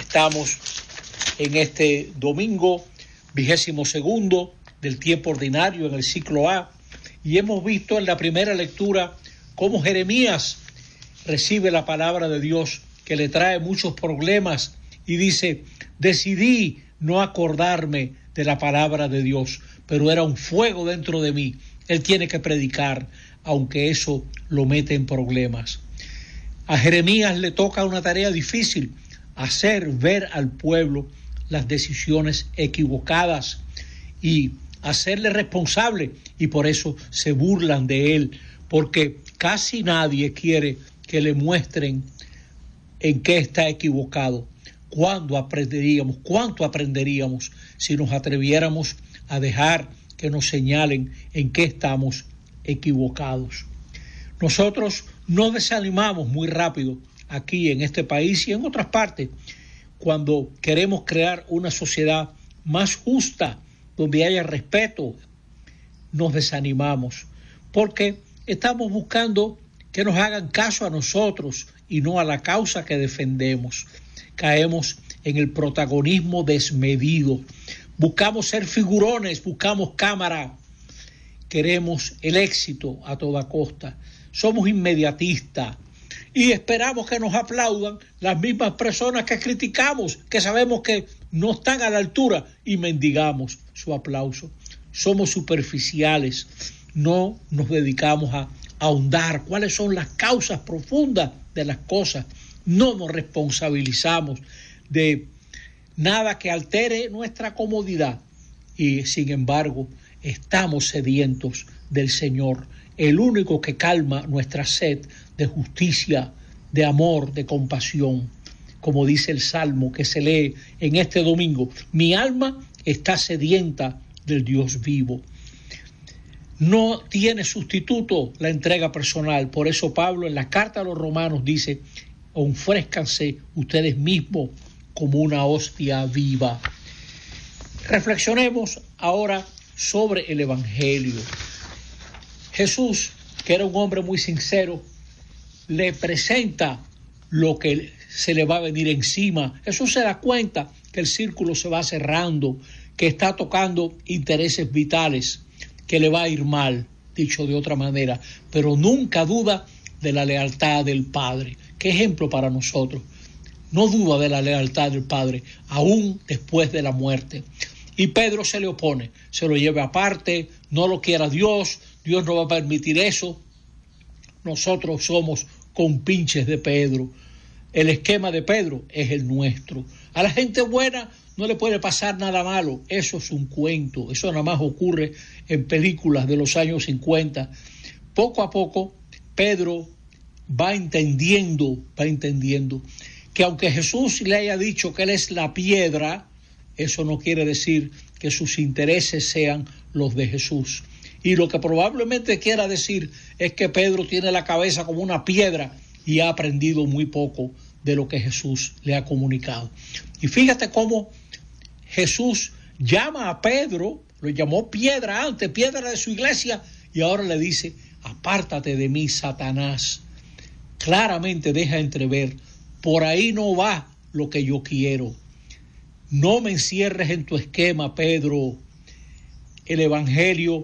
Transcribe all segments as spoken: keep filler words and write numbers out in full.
Estamos en este domingo vigésimo segundo del tiempo ordinario en el ciclo A y hemos visto en la primera lectura cómo Jeremías recibe la palabra de Dios que le trae muchos problemas y dice: decidí no acordarme de la palabra de Dios, pero era un fuego dentro de mí. Él tiene que predicar, aunque eso lo mete en problemas. A Jeremías le toca una tarea difícil: hacer ver al pueblo las decisiones equivocadas y hacerle responsable, y por eso se burlan de él, porque casi nadie quiere que le muestren en qué está equivocado. ¿Cuándo aprenderíamos, cuánto aprenderíamos si nos atreviéramos a dejar que nos señalen en qué estamos equivocados? Nosotros nos desanimamos muy rápido aquí en este país y en otras partes cuando queremos crear una sociedad más justa, donde haya respeto. Nos desanimamos porque estamos buscando que nos hagan caso a nosotros y no a la causa que defendemos. Caemos en el protagonismo desmedido. Buscamos ser figurones, buscamos cámara. Queremos el éxito a toda costa. Somos inmediatistas y esperamos que nos aplaudan las mismas personas que criticamos, que sabemos que no están a la altura, y mendigamos su aplauso. Somos superficiales, no nos dedicamos a ahondar cuáles son las causas profundas de las cosas. No nos responsabilizamos de nada que altere nuestra comodidad y, sin embargo, estamos sedientos del Señor, el único que calma nuestra sed de justicia, de amor, de compasión. Como dice el Salmo que se lee en este domingo: mi alma está sedienta del Dios vivo. No tiene sustituto la entrega personal. Por eso Pablo en la carta a los Romanos dice: ofrézcanse ustedes mismos como una hostia viva. Reflexionemos ahora sobre el Evangelio. Jesús, que era un hombre muy sincero, le presenta lo que se le va a venir encima. Jesús se da cuenta que el círculo se va cerrando, que está tocando intereses vitales, que le va a ir mal, dicho de otra manera, pero nunca duda de la lealtad del Padre. Qué ejemplo para nosotros. No duda de la lealtad del Padre, aún después de la muerte. Y Pedro se le opone, se lo lleva aparte, no lo quiera Dios, Dios no va a permitir eso. Nosotros somos compinches de Pedro. El esquema de Pedro es el nuestro. A la gente buena no le puede pasar nada malo. Eso es un cuento. Eso nada más ocurre en películas de los años cincuenta. Poco a poco, Pedro va entendiendo, va entendiendo que aunque Jesús le haya dicho que él es la piedra, eso no quiere decir que sus intereses sean los de Jesús. Y lo que probablemente quiera decir es que Pedro tiene la cabeza como una piedra y ha aprendido muy poco de lo que Jesús le ha comunicado. Y fíjate cómo Jesús llama a Pedro, lo llamó piedra antes, piedra de su iglesia, y ahora le dice: apártate de mí, Satanás. Claramente deja entrever: por ahí no va lo que yo quiero. No me encierres en tu esquema, Pedro. El Evangelio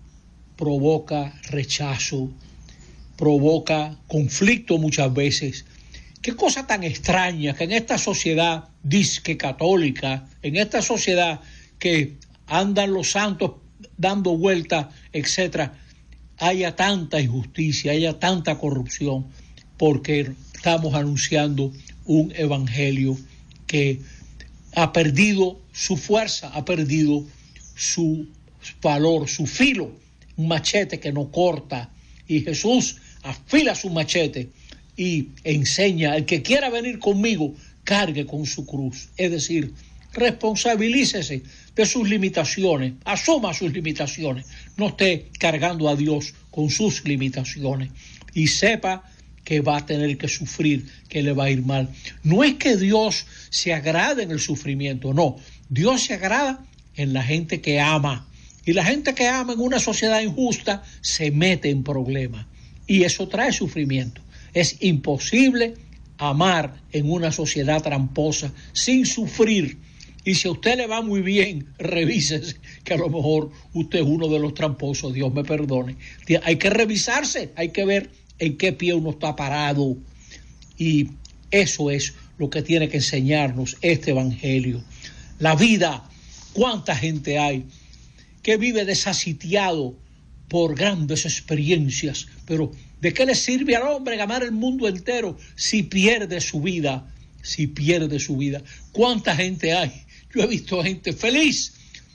provoca rechazo, provoca conflicto muchas veces. Qué cosa tan extraña que en esta sociedad disque católica, en esta sociedad que andan los santos dando vueltas, etcétera, haya tanta injusticia, haya tanta corrupción, porque estamos anunciando un evangelio que ha perdido su fuerza, ha perdido su valor, su filo, un machete que no corta. Y Jesús afila su machete y enseña: el que quiera venir conmigo, cargue con su cruz. Es decir, responsabilícese de sus limitaciones, asuma sus limitaciones, no esté cargando a Dios con sus limitaciones y sepa que va a tener que sufrir, que le va a ir mal. No es que Dios se agrade en el sufrimiento, no. Dios se agrada en la gente que ama. Y la gente que ama en una sociedad injusta se mete en problemas. Y eso trae sufrimiento. Es imposible amar en una sociedad tramposa sin sufrir. Y si a usted le va muy bien, revísese, que a lo mejor usted es uno de los tramposos, Dios me perdone. Hay que revisarse, hay que ver en qué pie uno está parado. Y eso es lo que tiene que enseñarnos este evangelio. La vida, cuánta gente hay que vive desasitiado por grandes experiencias, pero ¿de qué le sirve al hombre ganar el mundo entero si pierde su vida? Si pierde su vida. ¿Cuánta gente hay? Yo he visto gente feliz,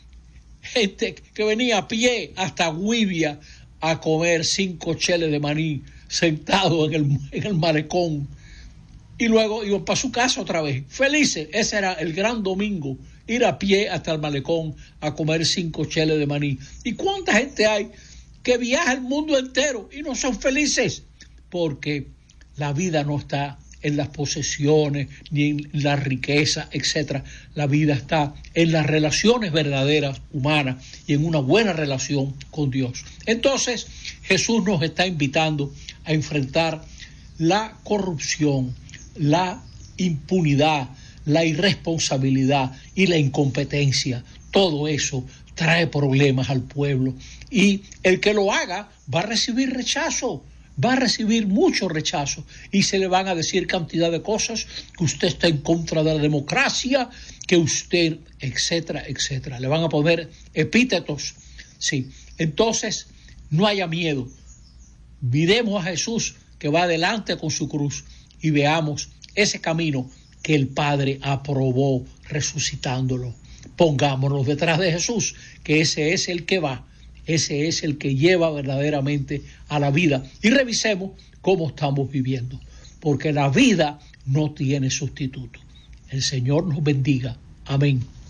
gente que venía a pie hasta Guivia a comer cinco cheles de maní sentado en el, en el malecón, y luego iban para su casa otra vez, felices. Ese era el gran domingo, ir a pie hasta el malecón a comer cinco cheles de maní. ¿Y cuánta gente hay que viaja el mundo entero y no son felices? Porque la vida no está en las posesiones, ni en la riqueza, etcétera. La vida está en las relaciones verdaderas humanas y en una buena relación con Dios. Entonces, Jesús nos está invitando a enfrentar la corrupción, la impunidad, la irresponsabilidad y la incompetencia. Todo eso trae problemas al pueblo, y el que lo haga va a recibir rechazo, va a recibir mucho rechazo, y se le van a decir cantidad de cosas, que usted está en contra de la democracia, que usted, etcétera, etcétera. Le van a poner epítetos. Sí, entonces no haya miedo. Miremos a Jesús que va adelante con su cruz y veamos ese camino que el Padre aprobó resucitándolo. Pongámonos detrás de Jesús, que ese es el que va, ese es el que lleva verdaderamente a la vida. Y revisemos cómo estamos viviendo, porque la vida no tiene sustituto. El Señor nos bendiga. Amén.